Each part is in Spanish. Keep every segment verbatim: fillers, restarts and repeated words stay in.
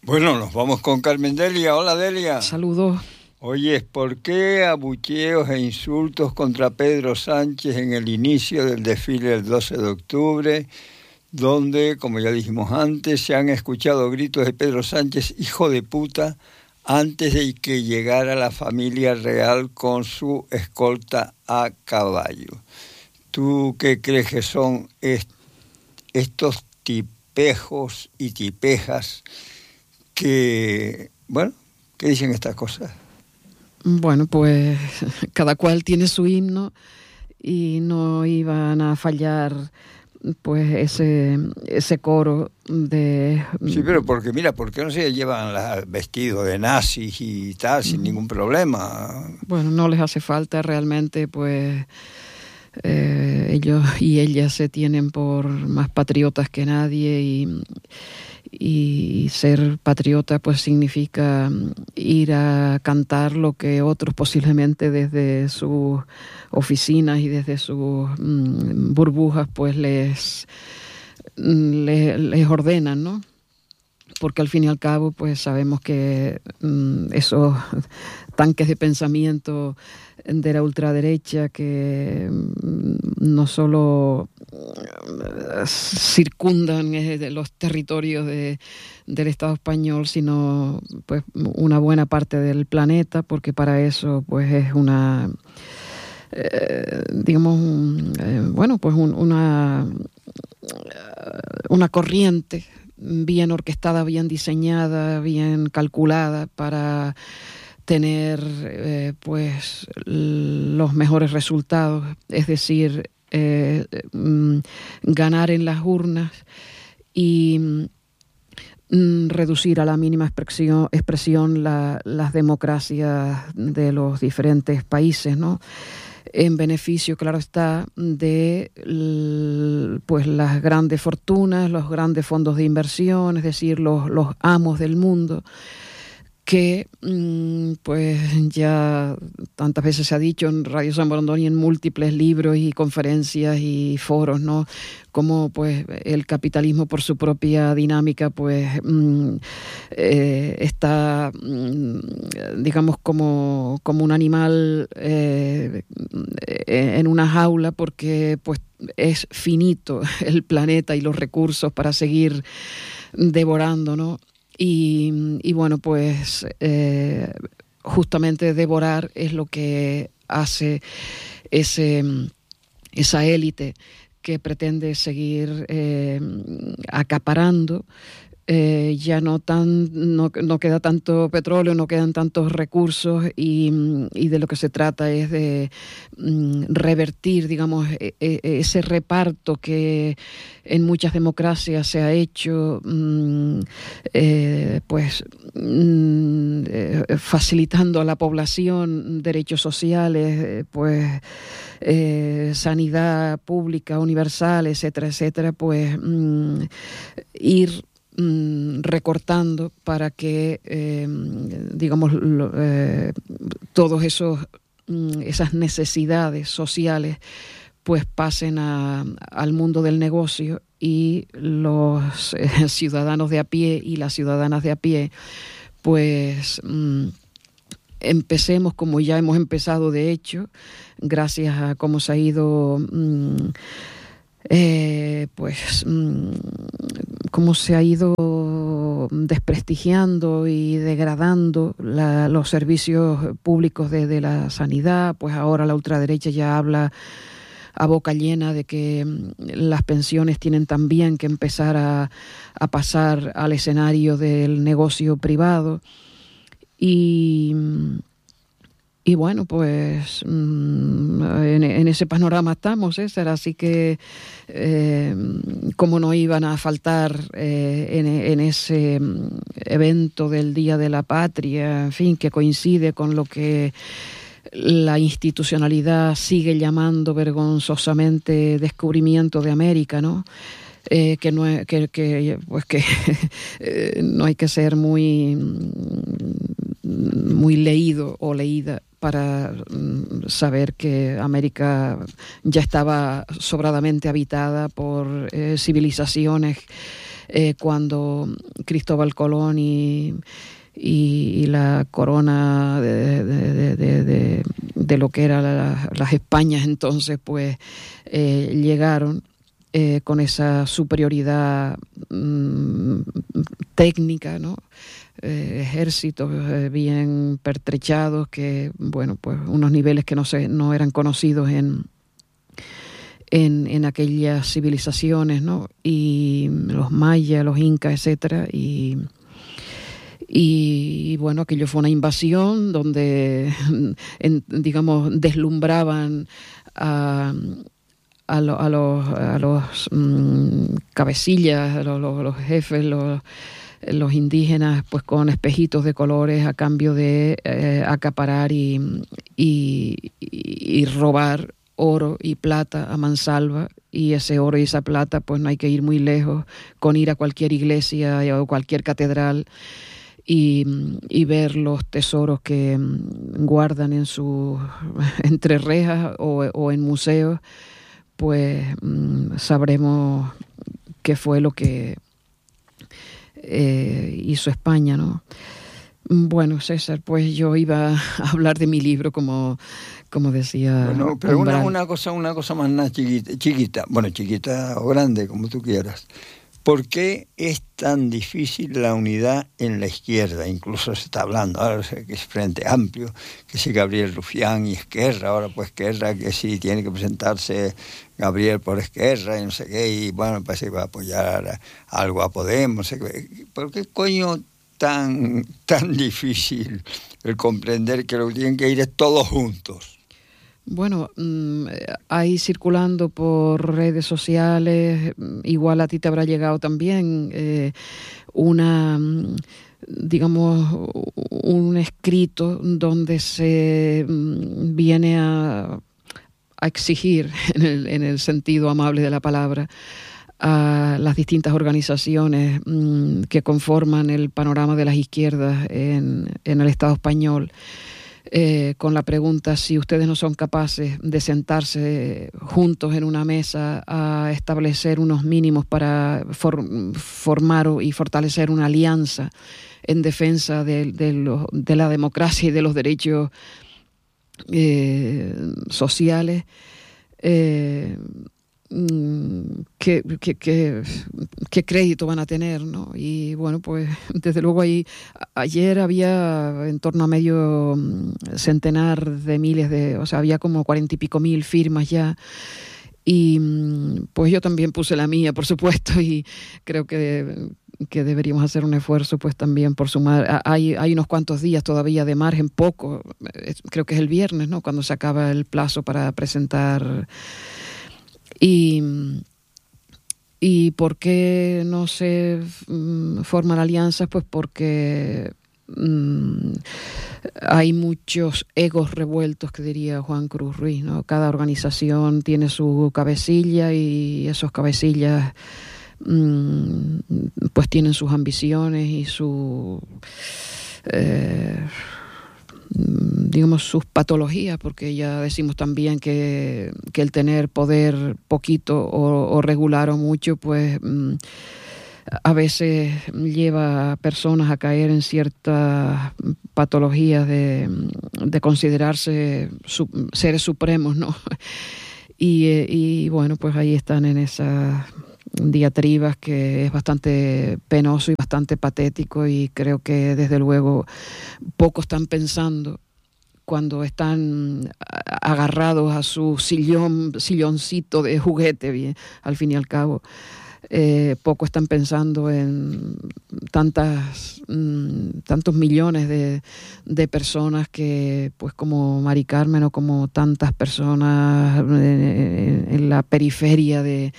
Bueno, nos vamos con Carmen Delia. Hola, Delia. Saludos. Oye, ¿por qué abucheos e insultos contra Pedro Sánchez en el inicio del desfile del doce de octubre, donde, como ya dijimos antes, se han escuchado gritos de Pedro Sánchez, hijo de puta, antes de que llegara la familia real con su escolta a caballo? ¿Tú qué crees que son est- estos tipejos y tipejas que, bueno, qué dicen estas cosas? Bueno, pues cada cual tiene su himno y no iban a fallar pues ese ese coro de... Sí, pero porque mira, ¿por qué no se llevan la, vestido de nazis y tal sin ningún problema? Bueno, no les hace falta realmente, pues eh, ellos y ellas se tienen por más patriotas que nadie y... y ser patriota pues significa ir a cantar lo que otros posiblemente desde sus oficinas y desde sus mm, burbujas pues les, les, les ordenan, ¿no? Porque al fin y al cabo pues sabemos que mm, esos tanques de pensamiento de la ultraderecha que no solo circundan los territorios de, del Estado español, sino pues una buena parte del planeta, porque para eso pues es una eh, digamos eh, bueno pues un, una una corriente bien orquestada, bien diseñada, bien calculada para tener eh, pues los mejores resultados, es decir, eh, mm, ganar en las urnas y mm, reducir a la mínima expresión, expresión la, las democracias de los diferentes países, ¿no? En beneficio, claro está, de pues las grandes fortunas, los grandes fondos de inversión, es decir, los, los amos del mundo, que pues ya tantas veces se ha dicho en Radio San Borondón y en múltiples libros y conferencias y foros, ¿no? Como pues el capitalismo por su propia dinámica pues mm, eh, está mm, digamos como, como un animal eh, en una jaula, porque pues es finito el planeta y los recursos para seguir devorando, ¿no? Y, y bueno, pues eh, justamente devorar es lo que hace ese, esa élite que pretende seguir eh, acaparando. Eh, ya no tan no, no queda tanto petróleo, no quedan tantos recursos y, y de lo que se trata es de mm, revertir, digamos, e, e, ese reparto que en muchas democracias se ha hecho, mm, eh, pues mm, eh, facilitando a la población derechos sociales, eh, pues eh, sanidad pública universal, etcétera, etcétera, pues mm, ir recortando para que eh, digamos lo, eh, todos esos esas necesidades sociales pues pasen a, al mundo del negocio y los eh, ciudadanos de a pie y las ciudadanas de a pie pues mm, empecemos como ya hemos empezado de hecho, gracias a cómo se ha ido mm, Eh, pues mmm, cómo se ha ido desprestigiando y degradando la, los servicios públicos de, de la sanidad. Pues ahora la ultraderecha ya habla a boca llena de que las pensiones tienen también que empezar a, a pasar al escenario del negocio privado y Y bueno, pues en, en ese panorama estamos, César, así que eh, cómo no iban a faltar eh, en, en ese evento del Día de la Patria, en fin, que coincide con lo que la institucionalidad sigue llamando vergonzosamente descubrimiento de América, ¿no? Eh, que no que, que pues que eh, no hay que ser muy muy leído o leída para mm, saber que América ya estaba sobradamente habitada por eh, civilizaciones eh, cuando Cristóbal Colón y, y, y la corona de, de, de, de, de lo que eran la, las Españas entonces, pues eh, llegaron eh, con esa superioridad mmm, técnica, ¿no? Eh, ejércitos eh, bien pertrechados, que bueno, pues unos niveles que no se, no eran conocidos en, en en aquellas civilizaciones, ¿no? Y los mayas, los incas, etcétera, y y bueno, aquello fue una invasión donde en, digamos deslumbraban a a, lo, a los a los mmm, cabecillas, a los, los, los jefes, los los indígenas, pues con espejitos de colores a cambio de eh, acaparar y, y, y robar oro y plata a mansalva, y ese oro y esa plata pues no hay que ir muy lejos, con ir a cualquier iglesia o cualquier catedral y, y ver los tesoros que guardan en sus entre rejas o, o en museos, pues sabremos qué fue lo que Eh, hizo España, ¿no? Bueno, César, pues yo iba a hablar de mi libro, como, como decía. Bueno, pero una, una cosa, una cosa más chiquita, chiquita, bueno, chiquita o grande, como tú quieras. ¿Por qué es tan difícil la unidad en la izquierda? Incluso se está hablando ahora que es Frente Amplio, que si Gabriel Rufián y Esquerra, ahora pues Esquerra, que sí tiene que presentarse Gabriel por Esquerra y no sé qué, y bueno, parece que va a apoyar algo a Podemos, no sé qué. ¿Por qué coño tan, tan difícil el comprender que lo que tienen que ir es todos juntos? Bueno, ahí circulando por redes sociales, igual a ti te habrá llegado también eh, una, digamos, un escrito donde se viene a, a exigir, en el, en el sentido amable de la palabra, a las distintas organizaciones mmm, que conforman el panorama de las izquierdas en, en el Estado español. Eh, con la pregunta si ustedes no son capaces de sentarse juntos en una mesa a establecer unos mínimos para for, formar y fortalecer una alianza en defensa de, de, lo, de la democracia y de los derechos eh, sociales. Eh, ¿Qué, qué, qué, qué crédito van a tener, ¿no? Y bueno, pues desde luego ahí ayer había en torno a medio centenar de miles de, o sea, había como cuarenta y pico mil firmas ya, y pues yo también puse la mía, por supuesto, y creo que que deberíamos hacer un esfuerzo pues también por sumar. Hay, hay unos cuantos días todavía de margen, poco, creo que es el viernes, ¿no?, cuando se acaba el plazo para presentar. Y, ¿Y por qué no se um, forman alianzas? Pues porque um, hay muchos egos revueltos, que diría Juan Cruz Ruiz, ¿no? Cada organización tiene su cabecilla y esos cabecillas um, pues tienen sus ambiciones y su... Eh, digamos, sus patologías, porque ya decimos también que, que el tener poder poquito o, o regular o mucho, pues a veces lleva a personas a caer en ciertas patologías de, de considerarse su, seres supremos, ¿no? Y, y bueno, pues ahí están en esas diatribas, que es bastante penoso y bastante patético, y creo que desde luego pocos están pensando cuando están agarrados a su sillón, silloncito de juguete, bien, al fin y al cabo. Eh, poco están pensando en tantas mmm, tantos millones de, de personas que, pues como Mari Carmen o como tantas personas en, en la periferia de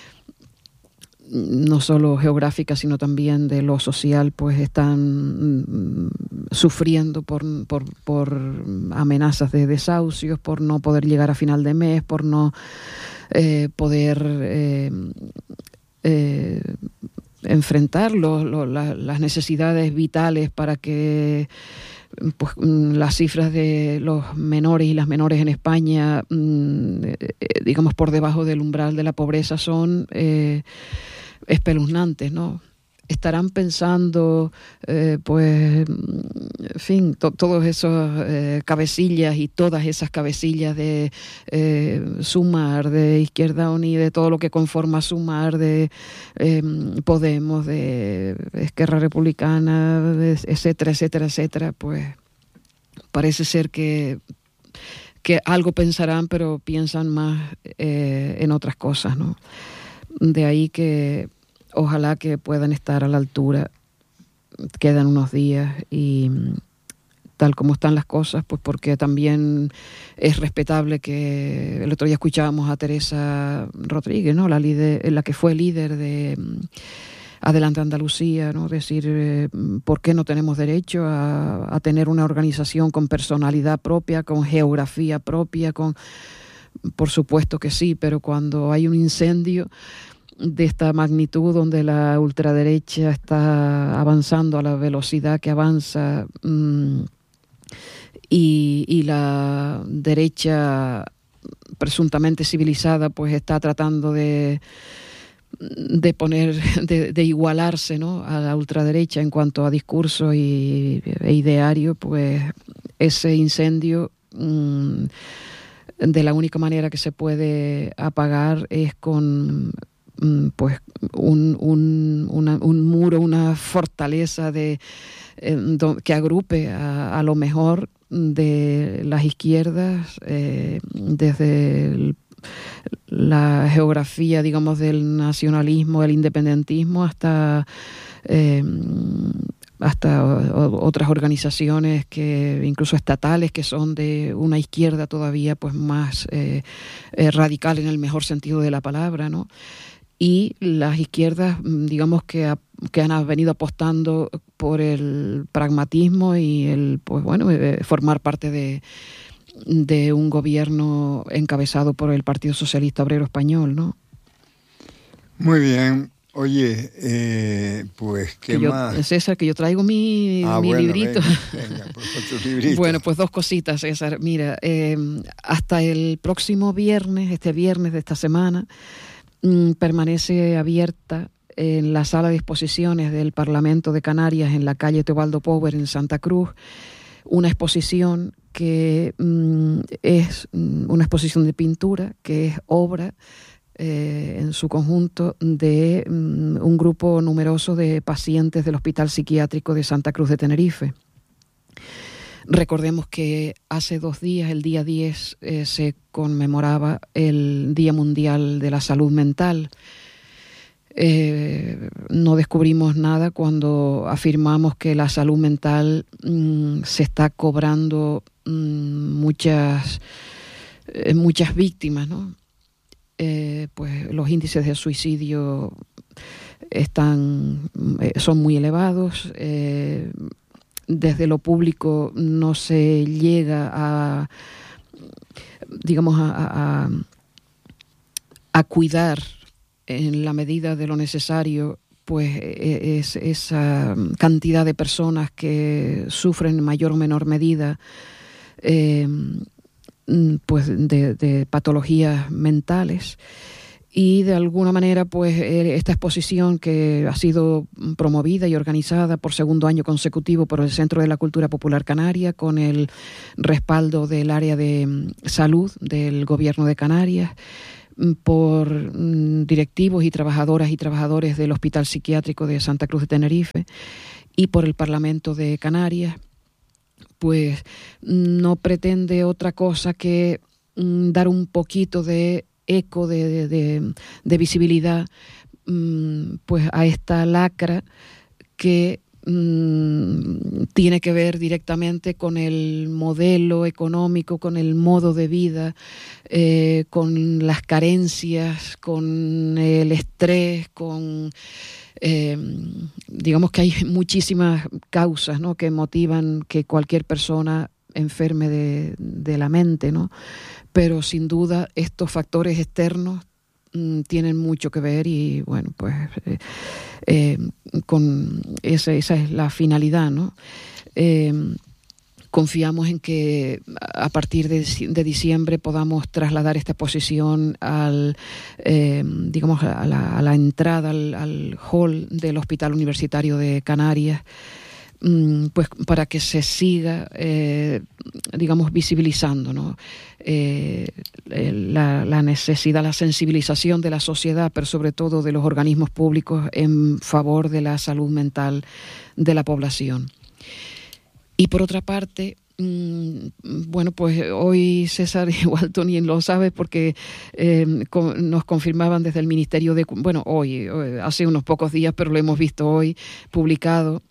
no solo geográfica, sino también de lo social, pues están sufriendo por, por, por amenazas de desahucios, por no poder llegar a final de mes, por no eh, poder eh, eh, enfrentar lo, lo, la, las necesidades vitales para que pues las cifras de los menores y las menores en España, eh, digamos por debajo del umbral de la pobreza, son eh, espeluznantes, ¿no? estarán pensando, eh, pues, en fin, to, todos esos eh, cabecillas y todas esas cabecillas de eh, Sumar, de Izquierda Unida, de todo lo que conforma Sumar, de eh, Podemos, de Esquerra Republicana, de, etcétera, etcétera, etcétera, pues parece ser que, que algo pensarán, pero piensan más eh, en otras cosas, ¿no? De ahí que ojalá que puedan estar a la altura. Quedan unos días y tal como están las cosas, pues porque también es respetable que el otro día escuchábamos a Teresa Rodríguez, ¿no? La líder, la que fue líder de Adelante Andalucía, ¿no? Decir, eh, ¿por qué no tenemos derecho a, a tener una organización con personalidad propia, con geografía propia, con... Por supuesto que sí, pero cuando hay un incendio de esta magnitud, donde la ultraderecha está avanzando a la velocidad que avanza mmm, y, y la derecha presuntamente civilizada pues está tratando de, de poner, de, de igualarse, ¿no?, a la ultraderecha en cuanto a discurso y, e ideario, pues ese incendio mmm, de la única manera que se puede apagar es con pues un, un, una, un muro, una fortaleza de, eh, do, que agrupe a, a lo mejor de las izquierdas, eh, desde el, la geografía, digamos, del nacionalismo, del independentismo, hasta eh, hasta o, otras organizaciones que incluso estatales que son de una izquierda todavía pues más eh, eh, radical en el mejor sentido de la palabra, ¿no? Y las izquierdas, digamos, que, a, que han venido apostando por el pragmatismo y el, pues bueno, eh, formar parte de, de un gobierno encabezado por el Partido Socialista Obrero Español, ¿no? Muy bien. Oye, eh, pues, ¿qué que yo, más? César, que yo traigo mi, ah, mi bueno, librito. Venga, venga, pues otro librito. Bueno, pues dos cositas, César. Mira, eh, hasta el próximo viernes, este viernes de esta semana, mmm, permanece abierta en la sala de exposiciones del Parlamento de Canarias, en la calle Teobaldo Power, en Santa Cruz, una exposición que mmm, es una exposición de pintura, que es obra Eh, en su conjunto de um, un grupo numeroso de pacientes del Hospital Psiquiátrico de Santa Cruz de Tenerife. Recordemos que hace dos días, el día diez, eh, se conmemoraba el Día Mundial de la Salud Mental. Eh, no descubrimos nada cuando afirmamos que la salud mental um, se está cobrando um, muchas, eh, muchas víctimas, ¿no? Eh, pues los índices de suicidio están, eh, son muy elevados. Eh, desde lo público no se llega a, digamos, a, a, a cuidar en la medida de lo necesario, pues es, esa cantidad de personas que sufren en mayor o menor medida eh, pues de, de patologías mentales. Y de alguna manera pues esta exposición, que ha sido promovida y organizada por segundo año consecutivo por el Centro de la Cultura Popular Canaria, con el respaldo del área de salud del Gobierno de Canarias, por directivos y trabajadoras y trabajadores del Hospital Psiquiátrico de Santa Cruz de Tenerife y por el Parlamento de Canarias, pues no pretende otra cosa que mm, dar un poquito de eco, de, de, de, de visibilidad mm, pues a esta lacra que mm, tiene que ver directamente con el modelo económico, con el modo de vida, eh, con las carencias, con el estrés, con... Eh, digamos que hay muchísimas causas, ¿no?, que motivan que cualquier persona enferme de, de la mente, ¿no? Pero sin duda estos factores externos mmm, tienen mucho que ver y bueno, pues eh, eh, con esa, esa es la finalidad, ¿no? Eh, Confiamos en que a partir de, de diciembre podamos trasladar esta exposición al, eh, digamos, a la, a la entrada al, al hall del Hospital Universitario de Canarias, pues para que se siga, eh, digamos, visibilizando, ¿no? eh, la, la necesidad, la sensibilización de la sociedad, pero sobre todo de los organismos públicos en favor de la salud mental de la población. Y por otra parte, bueno, pues hoy César, igual Tony lo sabe porque eh, nos confirmaban desde el Ministerio de... Bueno, hoy, hace unos pocos días, pero lo hemos visto hoy publicado.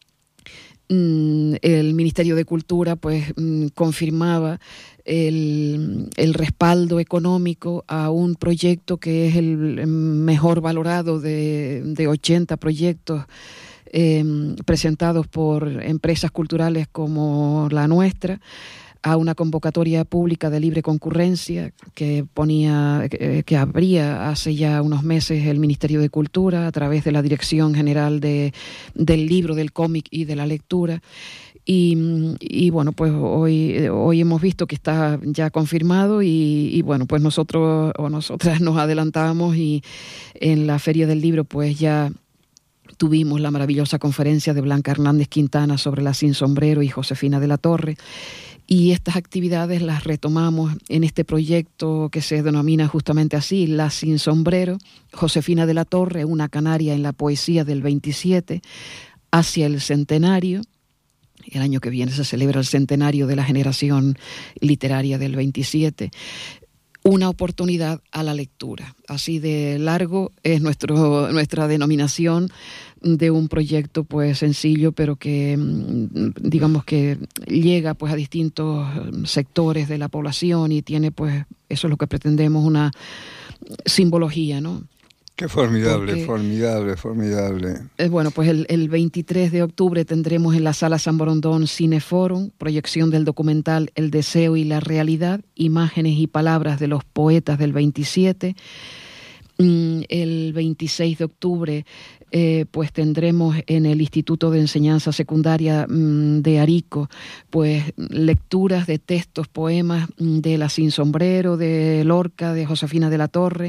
El Ministerio de Cultura pues confirmaba el, el respaldo económico a un proyecto que es el mejor valorado de, de ochenta proyectos Eh, presentados por empresas culturales como la nuestra, a una convocatoria pública de libre concurrencia que ponía, que, que abría hace ya unos meses el Ministerio de Cultura a través de la Dirección General de, del Libro, del Cómic y de la Lectura. Y, y bueno, pues hoy, hoy hemos visto que está ya confirmado y, y bueno, pues nosotros o nosotras nos adelantamos y en la Feria del Libro pues ya tuvimos la maravillosa conferencia de Blanca Hernández Quintana sobre la Sin Sombrero y Josefina de la Torre, y estas actividades las retomamos en este proyecto que se denomina justamente así, La Sin Sombrero, Josefina de la Torre, una canaria en la poesía del veintisiete, hacia el centenario. El año que viene se celebra el centenario de la generación literaria del veintisiete. Una oportunidad a la lectura. Así de largo es nuestro, nuestra denominación de un proyecto pues sencillo, pero que digamos que llega pues a distintos sectores de la población y tiene pues, eso es lo que pretendemos, una simbología, ¿no? Qué formidable, Porque, formidable, formidable. Eh, bueno, pues el, el veintitrés de octubre tendremos en la Sala San Borondón Cineforum, proyección del documental El Deseo y la Realidad, imágenes y palabras de los poetas del veintisiete. Mm, el veintiséis de octubre eh, pues tendremos en el Instituto de Enseñanza Secundaria mm, de Arico pues lecturas de textos, poemas mm, de La Sin Sombrero, de Lorca, de Josefina de la Torre.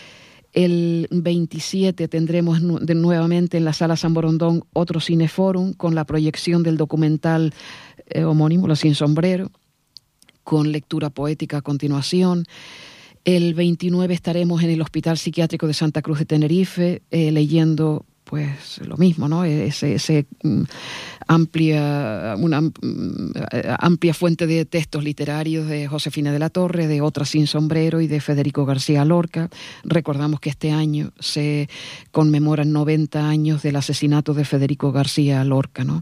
El veintisiete tendremos de nuevamente en la Sala San Borondón otro cineforum con la proyección del documental eh, homónimo, La Sin Sombrero, con lectura poética a continuación. El veintinueve estaremos en el Hospital Psiquiátrico de Santa Cruz de Tenerife eh, leyendo pues lo mismo, ¿no? Ese, ese um, amplia, una um, amplia fuente de textos literarios de Josefina de la Torre, de Otra Sin Sombrero y de Federico García Lorca. Recordamos que este año se conmemoran noventa años del asesinato de Federico García Lorca, ¿no?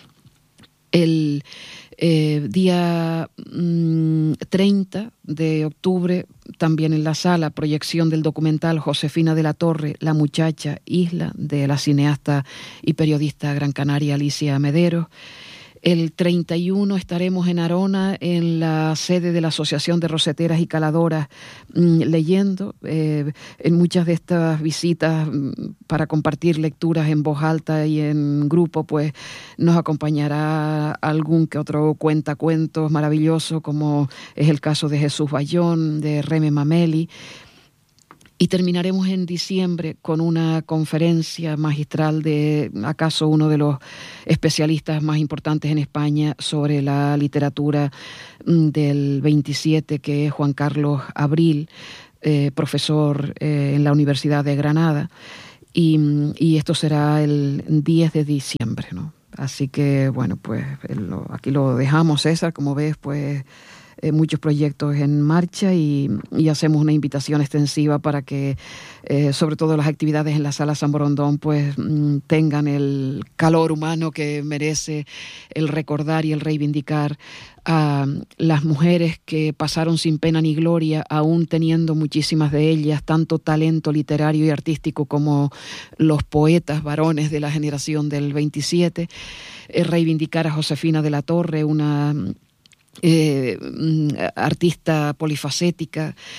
El eh, día mmm, treinta de octubre, también en la sala, proyección del documental Josefina de la Torre, La Muchacha Isla, de la cineasta y periodista gran canaria Alicia Mederos. El treinta y uno estaremos en Arona, en la sede de la Asociación de Roseteras y Caladoras, mmm, leyendo. Eh, en muchas de estas visitas mmm, para compartir lecturas en voz alta y en grupo, pues nos acompañará algún que otro cuentacuentos maravilloso, como es el caso de Jesús Bayón, de Reme Mameli. Y terminaremos en diciembre con una conferencia magistral de acaso uno de los especialistas más importantes en España sobre la literatura del veintisiete, que es Juan Carlos Abril, eh, profesor eh, en la Universidad de Granada. Y, y esto será el diez de diciembre, ¿no? Así que, bueno, pues lo, aquí lo dejamos, César, como ves, pues... Eh, muchos proyectos en marcha y, y hacemos una invitación extensiva para que, eh, sobre todo las actividades en la Sala San Borondón, pues mm, tengan el calor humano que merece el recordar y el reivindicar a las mujeres que pasaron sin pena ni gloria, aún teniendo muchísimas de ellas tanto talento literario y artístico como los poetas varones de la generación del veintisiete. Eh, reivindicar a Josefina de la Torre, una... Eh, artista polifacética,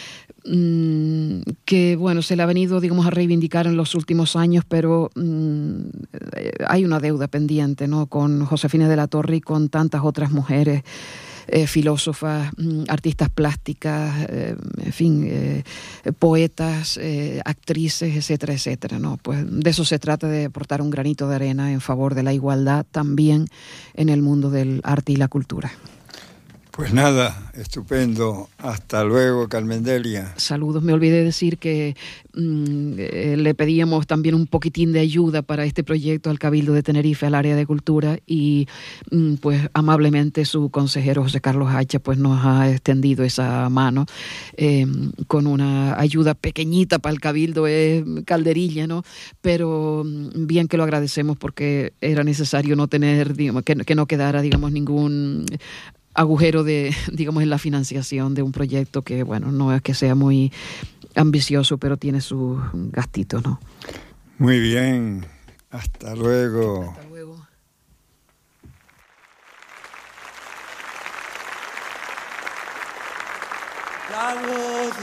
mmm, que bueno, se le ha venido, digamos, a reivindicar en los últimos años, pero mmm, hay una deuda pendiente, ¿no?, con Josefina de la Torre y con tantas otras mujeres, eh, filósofas, mmm, artistas plásticas, eh, en fin, eh, poetas, eh, actrices, etcétera, etcétera, ¿no? Pues de eso se trata, de aportar un granito de arena en favor de la igualdad también en el mundo del arte y la cultura. Pues nada, estupendo. Hasta luego, Carmen Delia. Saludos. Me olvidé decir que mmm, eh, le pedíamos también un poquitín de ayuda para este proyecto al Cabildo de Tenerife, al área de cultura, y mmm, pues amablemente su consejero José Carlos Hacha pues nos ha extendido esa mano eh, con una ayuda pequeñita para el Cabildo, es eh, calderilla, ¿no? Pero mmm, bien que lo agradecemos, porque era necesario no tener, digamos, que, que no quedara, digamos, ningún agujero de, digamos, en la financiación de un proyecto que, bueno, no es que sea muy ambicioso, pero tiene sus gastitos, ¿no? Muy bien. Hasta luego. Hasta luego. La voz